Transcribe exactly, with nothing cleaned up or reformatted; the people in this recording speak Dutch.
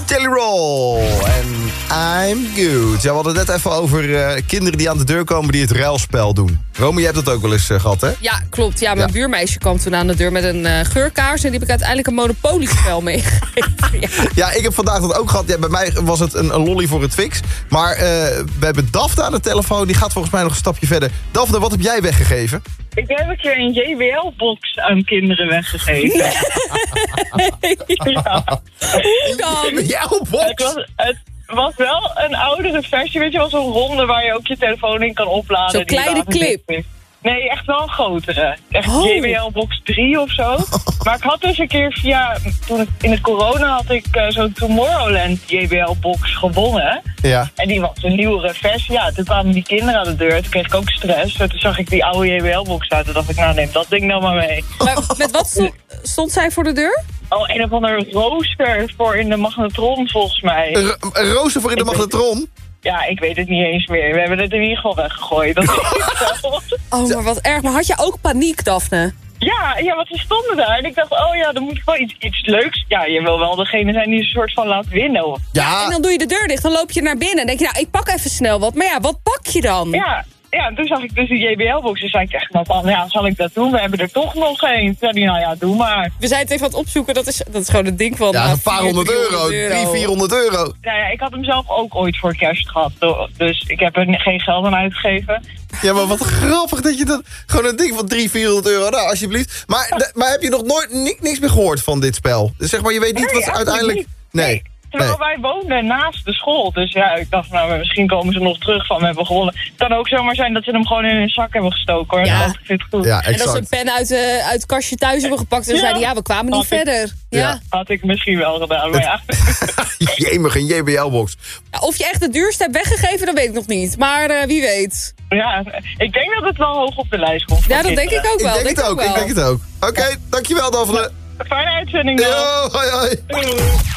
Jelly Roll en I'm Good. Ja, we hadden het net even over uh, kinderen die aan de deur komen die het ruilspel doen. Rome, jij hebt dat ook wel eens uh, gehad, hè? Ja, klopt. Ja, mijn ja. buurmeisje kwam toen aan de deur met een uh, geurkaars... en die heb ik uiteindelijk een Monopoly-spel meegegeven. Ja. ja, ik heb vandaag dat ook gehad. Ja, bij mij was het een, een lolly voor het fix. Maar uh, we hebben Daphne aan de telefoon. Die gaat volgens mij nog een stapje verder. Daphne, wat heb jij weggegeven? Ik heb een keer een J B L-box aan kinderen weggegeven. Nee. Ja. Hoe dan? J B L-box? Het was, het was wel een oudere versie. Weet je wel, zo'n ronde waar je ook je telefoon in kan opladen. Zo'n kleine clip. Nee, echt wel een grotere. Echt oh. J B L-box drie of zo. Maar ik had dus een keer via... Toen ik, in de corona had ik uh, zo'n Tomorrowland J B L-box gewonnen. Ja. En die was een nieuwere versie. Ja, toen kwamen die kinderen aan de deur. Toen kreeg ik ook stress. Toen zag ik die oude J B L-box uit. Toen dacht ik, nou neem dat ding nou maar mee. Maar met wat stond, stond zij voor de deur? Oh, een of ander rooster voor in de magnetron, volgens mij. Een, ro- een rooster voor in de magnetron? Ja, ik weet het niet eens meer. We hebben het in ieder geval weggegooid. Dat is oh, maar wat erg. Maar had je ook paniek, Daphne? Ja, ja, want ze stonden daar. En ik dacht, oh ja, dan moet ik wel iets, iets leuks. Ja, je wil wel degene zijn die een soort van laat winnen. Ja. ja. En dan doe je de deur dicht. Dan loop je naar binnen. Dan denk je, nou, ik pak even snel wat. Maar ja, wat pak je dan? Ja. Ja, en toen zag ik dus die J B L-box. Dus zei ik echt nou van, ja, zal ik dat doen? We hebben er toch nog één. Toen zei die, nou ja, doe maar. We zijn het even aan het opzoeken. Dat is, dat is gewoon het ding van... Ja, nou, een paar honderd euro. Drie, vierhonderd euro. Nou ja, ik had hem zelf ook ooit voor kerst gehad. Dus ik heb er geen geld aan uitgegeven. Ja, maar wat grappig dat je dat... Gewoon een ding van drie, vierhonderd euro. Nou, alsjeblieft. Maar, de, maar heb je nog nooit ni- niks meer gehoord van dit spel? Dus zeg maar, je weet niet nee, wat uiteindelijk... Niet. Nee. nee. Terwijl wij woonden naast de school. Dus ja, ik dacht, nou, misschien komen ze nog terug van we hebben gewonnen. Het kan ook zomaar zijn dat ze hem gewoon in hun zak hebben gestoken, hoor. Ja. Dat zit goed. Ja, exact. En dat ze een pen uit, uh, uit het kastje thuis hebben gepakt en ja. zeiden, ja, we kwamen niet had verder. Ik, ja. ja, had ik misschien wel gedaan, maar ja. Jemig, een J B L-box. Ja, of je echt de duurste hebt weggegeven, dat weet ik nog niet. Maar uh, wie weet. Ja, ik denk dat het wel hoog op de lijst komt. Ja, dat denk ik ook wel. Ik denk het ook, ik denk het ook. Oké, okay, dankjewel, Daphne. Fijne uitzending dan. Yo, hoi hoi.